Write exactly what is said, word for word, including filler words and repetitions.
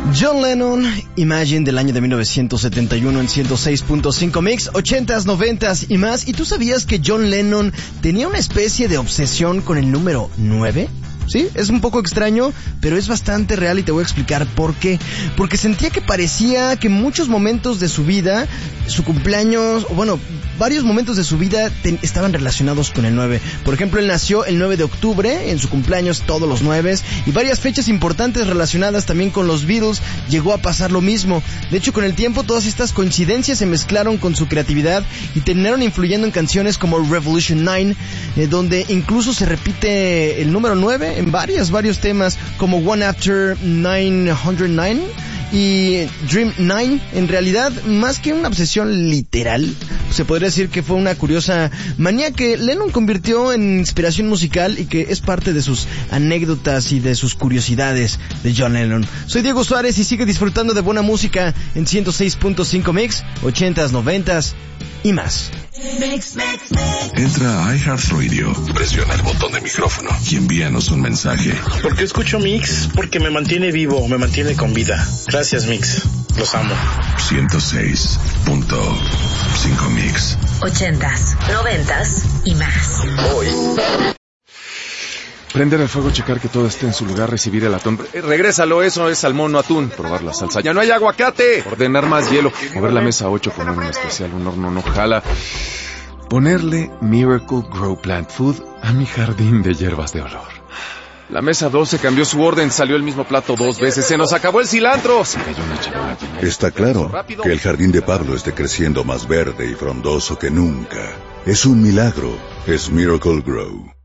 John Lennon, Imagine, del año de mil novecientos setenta y uno en ciento seis punto cinco Mix, ochentas, noventas y más. ¿Y tú sabías que John Lennon tenía una especie de obsesión con el número nueve? Sí, es un poco extraño, pero es bastante real y te voy a explicar por qué. Porque sentía que parecía que muchos momentos de su vida, su cumpleaños, o bueno, varios momentos de su vida te, estaban relacionados con el nueve. Por ejemplo, él nació el nueve de octubre, en su cumpleaños todos los nueves, y varias fechas importantes relacionadas también con los Beatles llegó a pasar lo mismo. De hecho, con el tiempo todas estas coincidencias se mezclaron con su creatividad y terminaron influyendo en canciones como Revolution nueve, eh, donde incluso se repite el número nueve en varios, varios temas, como One After nine hundred nine y Dream nueve. En realidad, más que una obsesión literal, se podría decir que fue una curiosa manía que Lennon convirtió en inspiración musical y que es parte de sus anécdotas y de sus curiosidades de John Lennon. Soy Diego Suárez y sigue disfrutando de buena música en ciento seis punto cinco Mix, ochentas, noventas y más. Entra a iHeartRadio, presiona el botón de micrófono y envíanos un mensaje. ¿Por qué escucho Mix? Porque me mantiene vivo, me mantiene con vida. Gracias, Mix. Los amo. ciento seis punto cinco Mix. Ochentas, noventas y más. Hoy. Prender el fuego, checar que todo esté en su lugar, recibir el atún. Eh, regrésalo, eso es salmón, no atún. Probar la salsa. ¡Ya no hay aguacate! Ordenar más hielo. Mover la mesa ocho, poner un especial, un horno no jala. Ponerle Miracle Grow Plant Food a mi jardín de hierbas de olor. La mesa doce cambió su orden, salió el mismo plato dos veces. ¡Se nos acabó el cilantro! Se cayó una charola. Está claro que el jardín de Pablo esté creciendo más verde y frondoso que nunca. Es un milagro. Es Miracle Grow.